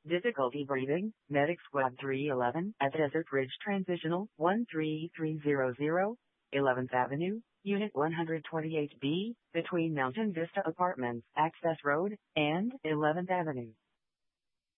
Difficulty breathing, Medic Squad 311 at Desert Ridge Transitional 13300, 11th Avenue, Unit 128B, between Mountain Vista Apartments, Access Road, and 11th Avenue.